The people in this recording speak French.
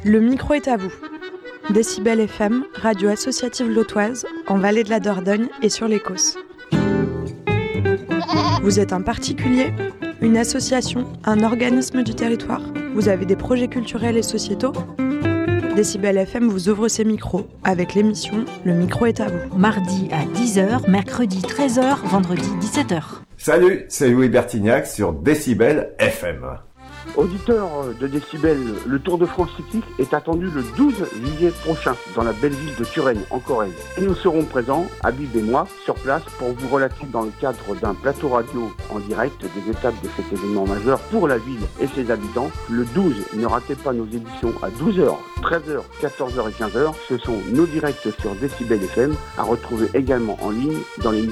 Le micro est à vous. Décibel FM, radio associative lotoise, en Vallée de la Dordogne et sur les Causses. Vous êtes un particulier, une association, un organisme du territoire? Vous avez des projets culturels et sociétaux? Décibel FM vous ouvre ses micros avec l'émission Le micro est à vous. Mardi à 10h, mercredi 13h, vendredi 17h. Salut, c'est Louis Bertignac sur Décibel FM. Auditeurs de Décibel, le Tour de France cyclique est attendu le 12 juillet prochain dans la belle ville de Turenne, en Corrèze. Et nous serons présents, Habib et moi, sur place pour vous relater dans le cadre d'un plateau radio en direct des étapes de cet événement majeur pour la ville et ses habitants. Le 12, ne ratez pas nos éditions à 12h, 13h, 14h et 15h. Ce sont nos directs sur Décibel FM, à retrouver également en ligne dans l'émission